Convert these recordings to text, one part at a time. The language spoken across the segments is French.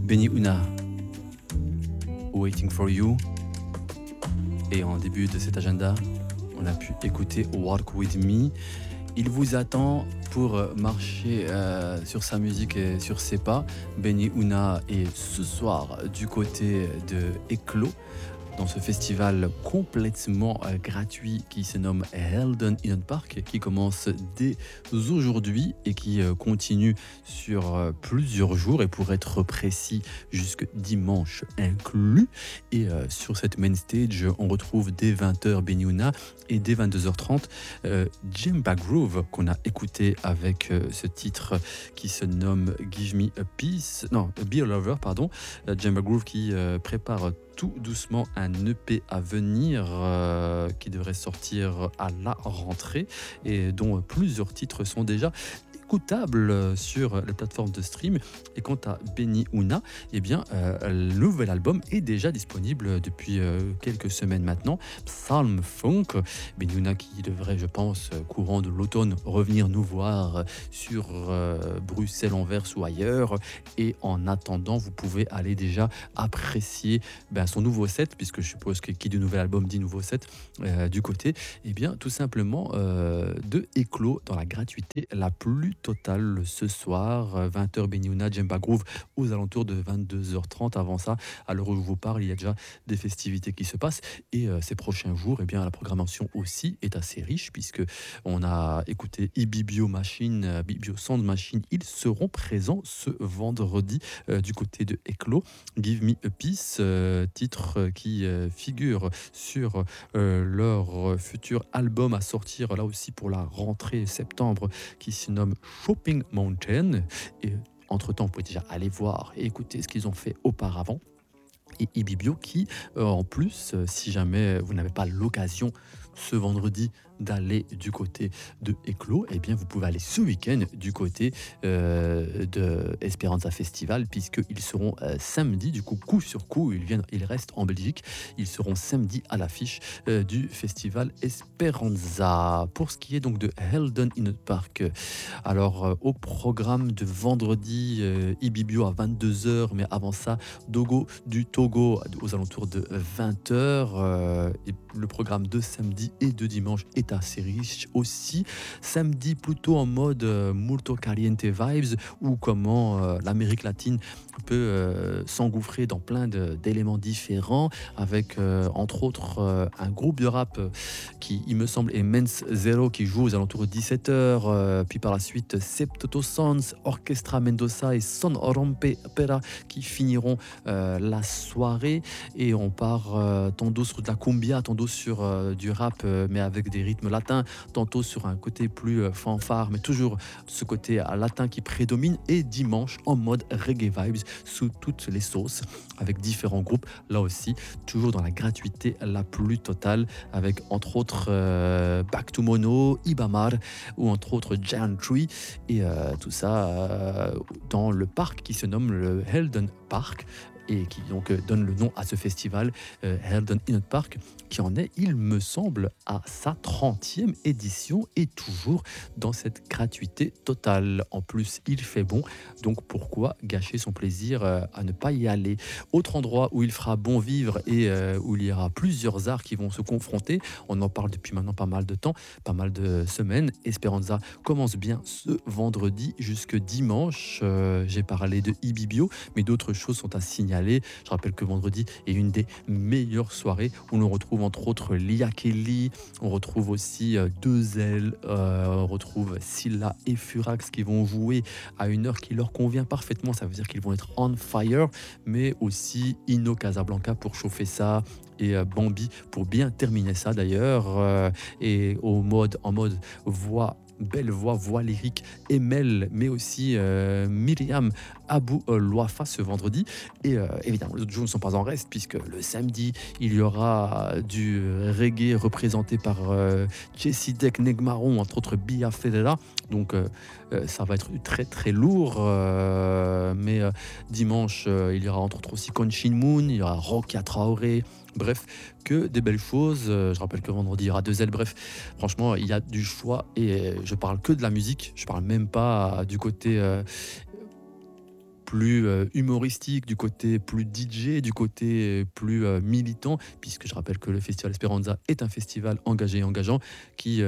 Benny Una, Waiting for You. Et en début de cet agenda, on a pu écouter Walk With Me. Il vous attend pour marcher sur sa musique et sur ses pas. Benny Una est ce soir du côté de Éclos, dans ce festival complètement gratuit qui se nomme Helden Eden Park, qui commence dès aujourd'hui et qui continue sur plusieurs jours, et pour être précis jusque dimanche inclus. Et sur cette main stage, on retrouve dès 20h Benny Una et dès 22h30 Jemba Groove, qu'on a écouté avec ce titre qui se nomme Give Me a Piece, non, Be a Lover, pardon. Jemba Groove qui prépare tout doucement un EP à venir qui devrait sortir à la rentrée et dont plusieurs titres sont déjà écoutables sur les plateformes de stream. Et quant à Benny Una, eh bien, le nouvel album est déjà disponible depuis quelques semaines maintenant, Psalm Funk. Benny Una qui devrait, je pense, courant de l'automne, revenir nous voir sur Bruxelles, Anvers ou ailleurs. Et en attendant, vous pouvez aller déjà apprécier son nouveau set, puisque je suppose que qui dit nouvel album dit nouveau set, du côté, eh bien, tout simplement de Éclos, dans la gratuité la plus totale ce soir. 20h Benny Una, Jemba Groove aux alentours de 22h30. Avant ça, à l'heure où je vous parle, il y a déjà des festivités qui se passent, et ces prochains jours, eh bien, la programmation aussi est assez riche, puisque on a écouté Ibibio Machine, Ibibio Sound Machine. Ils seront présents ce vendredi du côté de Éclos. Give Me a Piece, titre qui figure sur leur futur album à sortir là aussi pour la rentrée septembre, qui se nomme Shopping Mountain. Et entre-temps, vous pouvez déjà aller voir et écouter ce qu'ils ont fait auparavant. Et Ibibio qui, en plus, si jamais vous n'avez pas l'occasion ce vendredi d'aller du côté de Éclos, eh bien vous pouvez aller ce week-end du côté de Esperanza Festival, puisqu'ils seront samedi, du coup sur coup, ils restent en Belgique, ils seront samedi à l'affiche du festival Esperanza. Pour ce qui est donc de Helden Eden Park, alors au programme de vendredi, Ibibio à 22h, mais avant ça, Dogo du Togo aux alentours de 20h. Et le programme de samedi et de dimanche est assez riche aussi. Samedi plutôt en mode Multo Caliente Vibes, ou comment l'Amérique latine peut s'engouffrer dans plein d'éléments différents, avec entre autres un groupe de rap qui, il me semble, est Mens Zero, qui joue aux alentours de 17h, puis par la suite Septoto Sons, Orchestra Mendoza et Son Rompe Pera qui finiront la soirée. Et on part tantôt sur de la cumbia, tantôt sur du rap mais avec des rythmes latins, tantôt sur un côté plus fanfare, mais toujours ce côté latin qui prédomine. Et dimanche en mode reggae vibes sous toutes les sauces, avec différents groupes, là aussi toujours dans la gratuité la plus totale, avec entre autres Back to Mono, Ibamar, ou entre autres Giant Tree, et tout ça dans le parc qui se nomme le Helden Park, et qui donc donne le nom à ce festival, Helden Eden Park, qui en est, il me semble, à sa 30e édition, et toujours dans cette gratuité totale. En plus, il fait bon, donc pourquoi gâcher son plaisir à ne pas y aller. Autre endroit où il fera bon vivre et où il y aura plusieurs arts qui vont se confronter, on en parle depuis maintenant pas mal de temps, pas mal de semaines. Esperanza commence bien ce vendredi jusque dimanche. J'ai parlé de Ibibio, mais d'autres choses sont à signaler. Je rappelle que vendredi est une des meilleures soirées où l'on retrouve entre autres Lia Kelly, on retrouve aussi Deux Ailes, on retrouve Silla et Furax qui vont jouer à une heure qui leur convient parfaitement. Ça veut dire qu'ils vont être on fire, mais aussi Ino Casablanca pour chauffer ça, et Bambi pour bien terminer ça d'ailleurs, et en mode belle voix lyrique, Emel, mais aussi Myriam Abou Loafa ce vendredi. Et évidemment, les autres jours ne sont pas en reste, puisque le samedi, il y aura du reggae représenté par Chesidek Negmaron, entre autres Bia Federa. Donc ça va être très très lourd. Mais dimanche, il y aura entre autres aussi Konshin Moon, il y aura Rokia Traoré. Bref, que des belles choses. Je rappelle que vendredi, il y aura Deux Ailes. Bref, franchement, il y a du choix, et je parle que de la musique. Je parle même pas du côté plus humoristique, du côté plus DJ, du côté plus militant, puisque je rappelle que le Festival Esperanza est un festival engagé et engageant qui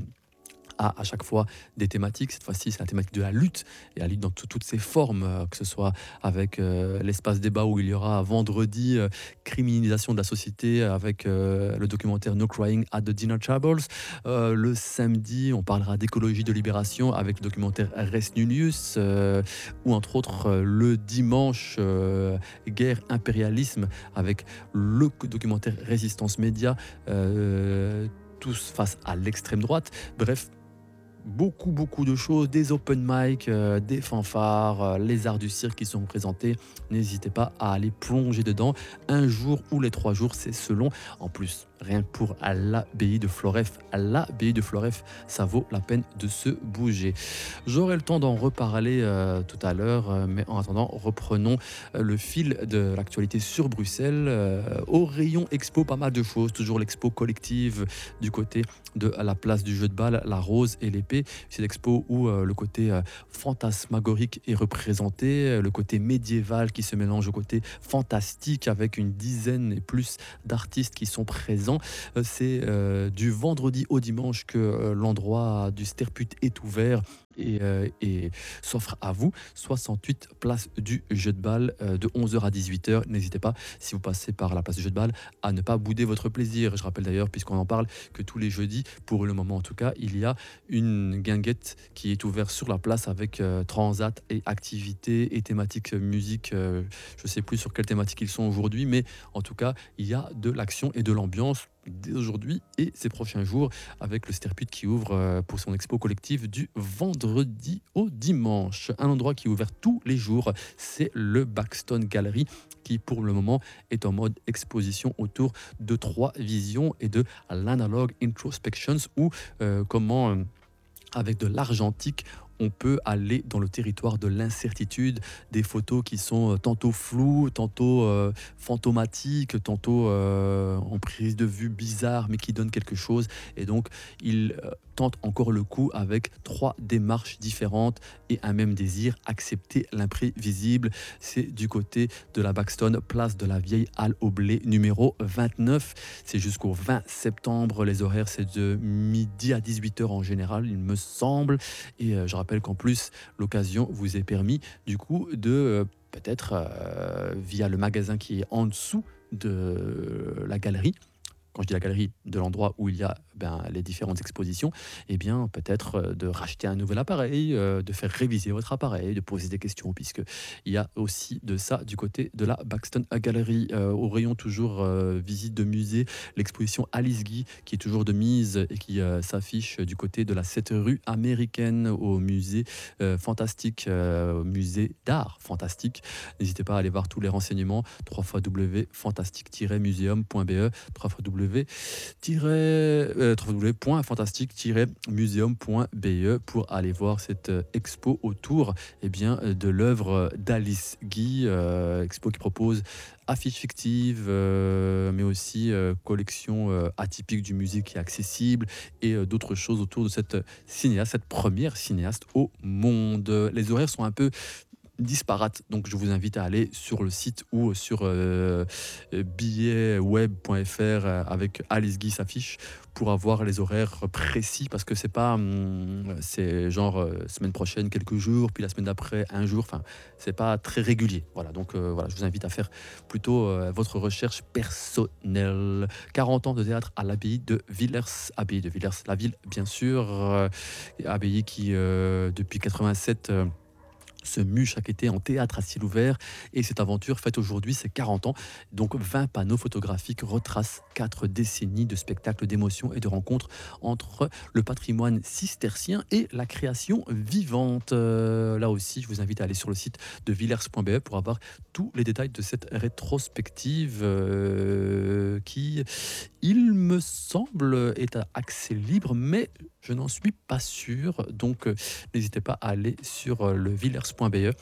a à chaque fois des thématiques. Cette fois-ci, c'est la thématique de la lutte, et la lutte dans toutes ses formes, que ce soit avec l'espace débat où il y aura vendredi criminalisation de la société avec le documentaire No Crying at the Dinner Tables. Le samedi, on parlera d'écologie de libération avec le documentaire Res Nullius, ou entre autres le dimanche, guerre, impérialisme avec le documentaire Résistance Média. Tous face à l'extrême droite. Bref, beaucoup de choses, des open mic, des fanfares, les arts du cirque qui sont présentés. N'hésitez pas à aller plonger dedans. Un jour ou les 3 jours, c'est selon. En plus, rien que pour à l'abbaye de Floref. À l'abbaye de Floref, ça vaut la peine de se bouger. J'aurai le temps d'en reparler tout à l'heure, mais en attendant, reprenons le fil de l'actualité sur Bruxelles. Au rayon expo, pas mal de choses. Toujours l'expo collective du côté de la place du jeu de balle, la rose et l'épée. C'est l'expo où le côté fantasmagorique est représenté, le côté médiéval qui se mélange au côté fantastique avec une dizaine et plus d'artistes qui sont présents. C'est du vendredi au dimanche que l'endroit du Sterput est ouvert et s'offre à vous. 68 places du jeu de balle de 11h à 18h. N'hésitez pas, si vous passez par la place du jeu de balle, à ne pas bouder votre plaisir. Je rappelle d'ailleurs, puisqu'on en parle, que tous les jeudis, pour le moment en tout cas, il y a une guinguette qui est ouverte sur la place avec transat et activités et thématiques musique. Je ne sais plus sur quelle thématique ils sont aujourd'hui, mais en tout cas, il y a de l'action et de l'ambiance dès aujourd'hui et ces prochains jours avec le Sterput qui ouvre pour son expo collective du vendredi au dimanche. Un endroit qui est ouvert tous les jours, c'est le Baxton Gallery qui pour le moment est en mode exposition autour de 3 visions et de l'analog introspections ou comment avec de l'argentique on peut aller dans le territoire de l'incertitude, des photos qui sont tantôt floues, tantôt fantomatiques, tantôt en prise de vue bizarre, mais qui donnent quelque chose. Et donc, il tente encore le coup avec 3 démarches différentes et un même désir, accepter l'imprévisible. C'est du côté de la Baxton, place de la Vieille Halle au Blé, numéro 29. C'est jusqu'au 20 septembre. Les horaires, c'est de midi à 18h en général, il me semble. Et je rappelle qu'en plus, l'occasion vous est permis du coup de peut-être via le magasin qui est en dessous de la galerie. Quand je dis la galerie, de l'endroit où il y a les différentes expositions, eh bien peut-être de racheter un nouvel appareil, de faire réviser votre appareil, de poser des questions, puisqu'il y a aussi de ça du côté de la Baxton Gallery. Au rayon toujours visite de musée, l'exposition Alice Guy qui est toujours de mise et qui s'affiche du côté de la 7 rue américaine au musée fantastique, musée d'art fantastique. N'hésitez pas à aller voir tous les renseignements, www.fantastique-museum.be, www.fantastique-museum.be pour aller voir cette expo autour de l'œuvre d'Alice Guy, expo qui propose affiches fictives, mais aussi collection atypique du musée qui est accessible et d'autres choses autour de cette cinéaste, cette première cinéaste au monde. Les horaires sont un peu disparates, donc je vous invite à aller sur le site ou sur billetweb.fr avec Alice Guy s'affiche pour avoir les horaires précis, parce que c'est pas c'est genre semaine prochaine quelques jours, puis la semaine d'après un jour, enfin c'est pas très régulier. Voilà, donc voilà, je vous invite à faire plutôt votre recherche personnelle. 40 ans de théâtre à l'abbaye de Villers, la ville bien sûr, abbaye qui depuis 87 se mue chaque été en théâtre à ciel ouvert, et cette aventure fête aujourd'hui ses 40 ans. Donc 20 panneaux photographiques retracent 4 décennies de spectacles, d'émotions et de rencontres entre le patrimoine cistercien et la création vivante. Là aussi, je vous invite à aller sur le site de villers.be pour avoir tous les détails de cette rétrospective qui, il me semble, est à accès libre, mais je n'en suis pas sûr. Donc n'hésitez pas à aller sur le villers.be.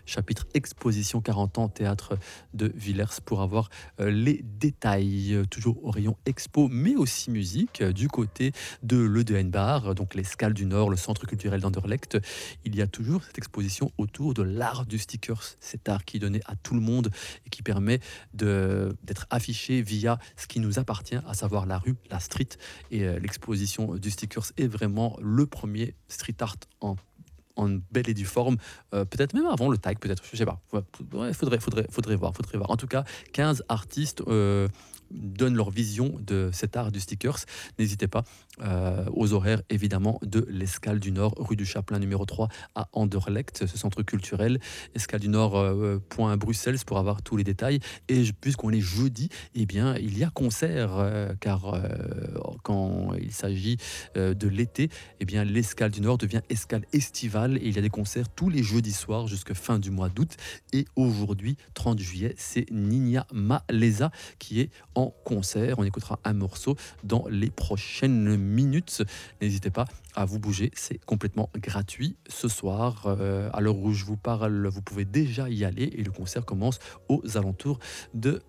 chapitre exposition 40 ans théâtre de Villers pour avoir les détails. Toujours au rayon expo, mais aussi musique, du côté de l'EDN Bar, donc l'Escale du Nord, le centre culturel d'Anderlecht. Il y a toujours cette exposition autour de l'art du stickers, cet art qui est donné à tout le monde et qui permet d'être affiché via ce qui nous appartient, à savoir la rue, la street. Et l'exposition du stickers est vraiment le premier street art en belle et due forme, peut-être même avant le tag, peut-être, je sais pas. Ouais, faudrait voir, faudrait voir. En tout cas, 15 artistes donnent leur vision de cet art du stickers. N'hésitez pas, aux horaires évidemment de l'Escale du Nord, rue du Chapelain numéro 3 à Anderlecht, ce centre culturel. Escale du Nord, point Bruxelles pour avoir tous les détails. Et puisqu'on est jeudi, eh bien, il y a concert, car quand il s'agit de l'été, eh bien, l'Escale du Nord devient Escale estivale et il y a des concerts tous les jeudis soirs jusqu'à fin du mois d'août. Et aujourd'hui, 30 juillet, c'est Nina Malesa qui est en concert. On écoutera un morceau dans les prochaines minutes. N'hésitez pas à vous bouger, c'est complètement gratuit. Ce soir, à l'heure où je vous parle, vous pouvez déjà y aller et le concert commence aux alentours de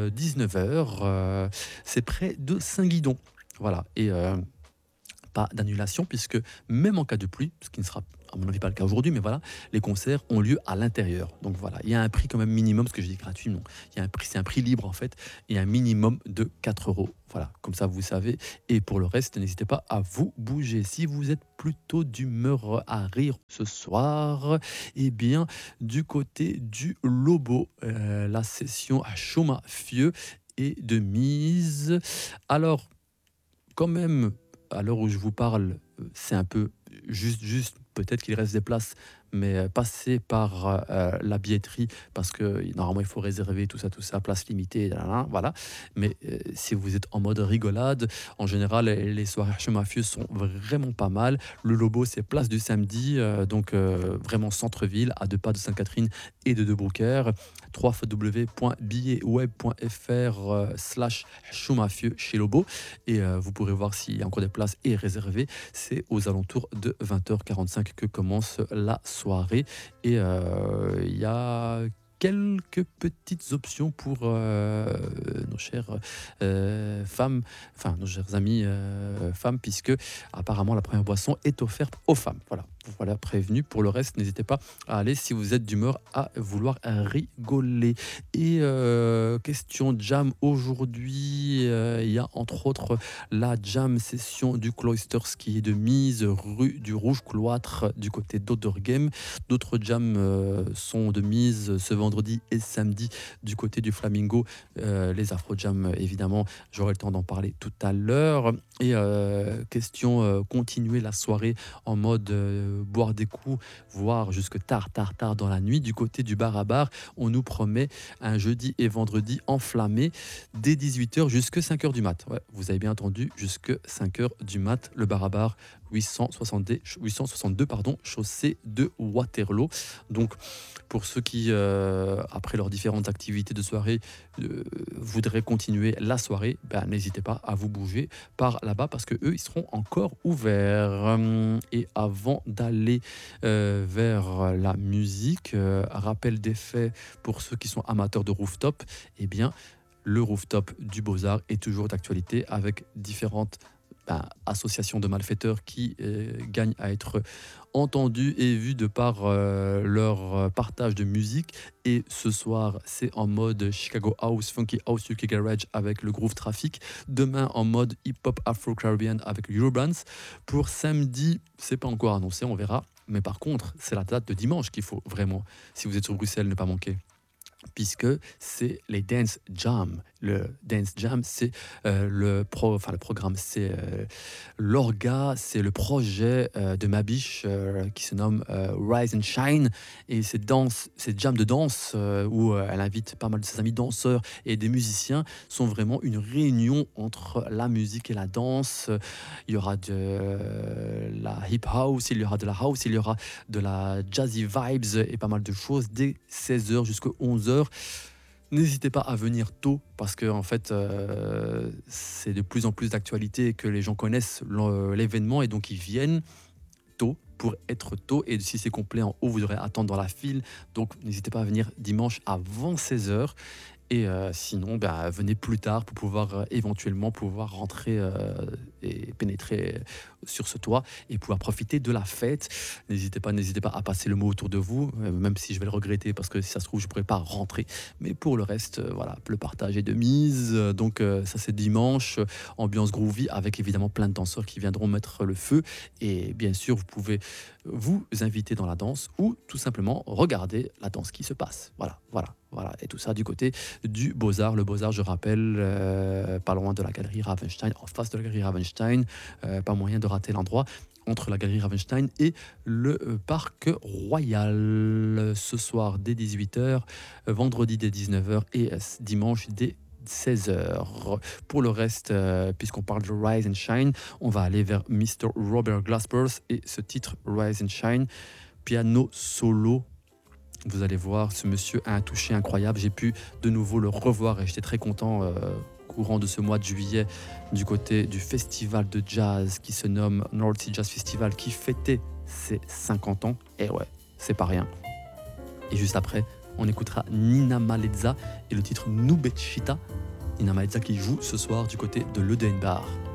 19h. C'est près de Saint-Guidon. Voilà, et pas d'annulation puisque même en cas de pluie, ce qui ne sera à mon avis pas le cas aujourd'hui, mais voilà, les concerts ont lieu à l'intérieur. Donc voilà, il y a un prix quand même minimum, parce que je dis gratuit, non, il y a un prix, c'est un prix libre en fait, et un minimum de 4 euros. Voilà, comme ça vous savez. Et pour le reste, n'hésitez pas à vous bouger. Si vous êtes plutôt d'humeur à rire ce soir, eh bien, du côté du Lobo, la session à Chaumafieux est de mise. Alors, quand même, à l'heure où je vous parle, c'est un peu juste, peut-être qu'il reste des places, mais passez par la billetterie parce que normalement il faut réserver tout ça, place limitée, voilà. Mais si vous êtes en mode rigolade, en général, les soirées chez Mafieux sont vraiment pas mal. Le Lobo, c'est place du samedi, donc vraiment centre-ville, à 2 pas de Sainte-Catherine et de Debroucker. www.billetweb.fr/Chaumafieux chez Lobo et vous pourrez voir s'il y a encore des places et réservées. C'est aux alentours de 20h45 que commence la soirée et il y a quelques petites options pour nos chères femmes, enfin nos chères amies femmes, puisque apparemment la première boisson est offerte aux femmes. Voilà, prévenu. Pour le reste, n'hésitez pas à aller si vous êtes d'humeur à vouloir rigoler. Et question jam aujourd'hui, il y a entre autres la jam session du Cloisters qui est de mise rue du Rouge Cloître du côté d'Oderghem. D'autres jams sont de mise ce vendredi et samedi du côté du Flamingo. Les Afro Jam, évidemment, j'aurai le temps d'en parler tout à l'heure. Et question continuer la soirée en mode boire des coups, voire jusque tard dans la nuit. Du côté du bar à bar, on nous promet un jeudi et vendredi enflammé dès 18h jusqu'à 5h du mat. Ouais, vous avez bien entendu, jusqu'à 5h du mat, le bar à bar 862 chaussée de Waterloo. Donc pour ceux qui, après leurs différentes activités de soirée, voudraient continuer la soirée, n'hésitez pas à vous bouger par là-bas parce que eux ils seront encore ouverts. Et avant d'aller vers la musique, rappel des faits pour ceux qui sont amateurs de rooftop, eh bien le rooftop du Beaux-Arts est toujours d'actualité avec différentes associations de malfaiteurs qui gagnent à être entendus et vus de par leur partage de musique. Et ce soir, c'est en mode Chicago House, Funky House, UK Garage avec le Groove Traffic. Demain, en mode hip-hop Afro-Caribbean avec Eurobrands. Pour samedi, c'est pas encore annoncé, on verra. Mais par contre, c'est la date de dimanche qu'il faut vraiment, si vous êtes sur Bruxelles, ne pas manquer. Puisque c'est les Dance Jam. Le Dance Jam, c'est le programme, c'est l'orga, c'est le projet de ma biche qui se nomme Rise and Shine. Et ces jams de danse où elle invite pas mal de ses amis danseurs et des musiciens sont vraiment une réunion entre la musique et la danse. Il y aura de la hip house, il y aura de la house, il y aura de la jazzy vibes et pas mal de choses dès 16h jusqu'à 11h. N'hésitez pas à venir tôt parce que en fait c'est de plus en plus d'actualité que les gens connaissent l'événement et donc ils viennent. tôt pour être tôt. Et si c'est complet en haut, vous devrez attendre dans la file. Donc n'hésitez pas à venir dimanche avant 16h. Et sinon, venez plus tard pour pouvoir éventuellement pouvoir rentrer et pénétrer sur ce toit et pouvoir profiter de la fête. N'hésitez pas à passer le mot autour de vous, même si je vais le regretter parce que si ça se trouve, je ne pourrai pas rentrer. Mais pour le reste, voilà, le partage est de mise. Donc ça, c'est dimanche, ambiance groovy avec évidemment plein de danseurs qui viendront mettre le feu. Et bien sûr, vous pouvez vous inviter dans la danse ou tout simplement regarder la danse qui se passe. Voilà. Et tout ça du côté du Beaux-Arts. Le Beaux-Arts, je rappelle, pas loin de la galerie Ravenstein, en face de la galerie Ravenstein. Pas moyen de rater l'endroit entre la galerie Ravenstein et le parc Royal. Ce soir dès 18h, vendredi dès 19h et dimanche dès 16h. Pour le reste, puisqu'on parle de Rise and Shine, on va aller vers Mr. Robert Glasper et ce titre Rise and Shine, piano solo. Vous allez voir, ce monsieur a un toucher incroyable. J'ai pu de nouveau le revoir et j'étais très content courant de ce mois de juillet du côté du festival de jazz qui se nomme North Sea Jazz Festival qui fêtait ses 50 ans. Et ouais, c'est pas rien. Et juste après, on écoutera Nina Malezza et le titre Nubetchita. Nina Malezza qui joue ce soir du côté de l'Eudenbar.